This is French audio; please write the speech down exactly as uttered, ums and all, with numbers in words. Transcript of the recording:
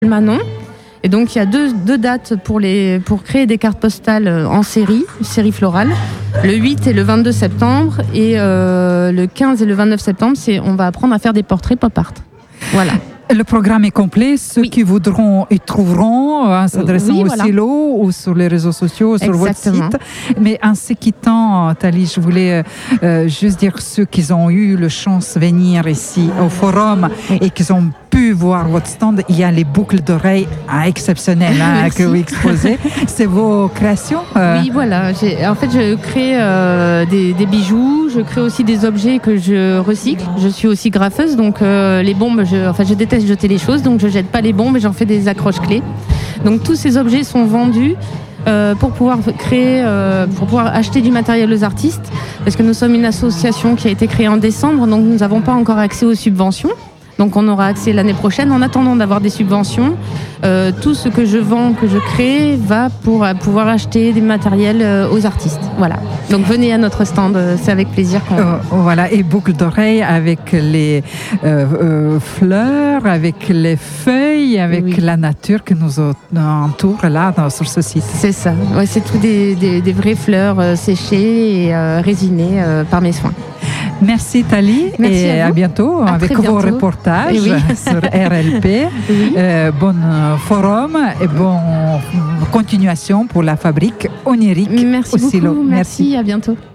Manon. Et donc il y a deux, deux dates pour, les, pour créer des cartes postales en série, série florale. Le huit et le vingt-deux septembre et euh, le quinze et le vingt-neuf septembre, c'est, on va apprendre à faire des portraits pop art. Voilà. Le programme est complet. Ceux oui. qui voudront y trouveront en s'adressant oui, au voilà. silo ou sur les réseaux sociaux, sur Exactement. votre site. Mais en se quittant, Thalie, je voulais euh, juste dire ceux qui ont eu la chance de venir ici au forum oui. et qui ont pu voir votre stand, il y a les boucles d'oreilles exceptionnelles hein, que vous exposez. C'est vos créations euh... Oui, voilà. J'ai, en fait, je crée euh, des, des bijoux. Je crée aussi des objets que je recycle. Je suis aussi graffeuse, donc euh, les bombes, je, enfin, je déteste jeter les choses, donc je jette pas les bombes et j'en fais des accroches clés. Donc tous ces objets sont vendus euh, pour pouvoir créer, euh, pour pouvoir acheter du matériel aux artistes, parce que nous sommes une association qui a été créée en décembre, donc nous n'avons pas encore accès aux subventions. Donc on aura accès l'année prochaine. En attendant d'avoir des subventions, euh, tout ce que je vends, que je crée, va pour euh, pouvoir acheter des matériels euh, aux artistes. Voilà. Donc venez à notre stand, euh, c'est avec plaisir qu'on... Euh, voilà, et boucles d'oreilles avec les euh, euh, fleurs, avec les feuilles, avec oui. la nature qui nous entoure là dans, sur ce site. C'est ça. Ouais, c'est tout des, des, des vraies fleurs euh, séchées et euh, résinées euh, par mes soins. Merci Thalie. Merci et à, à bientôt à avec bientôt. vos reportages oui. sur R L P. Oui. Euh, bon forum et bonne continuation pour la fabrique onirique Merci au silo. Beaucoup, merci, merci, à bientôt.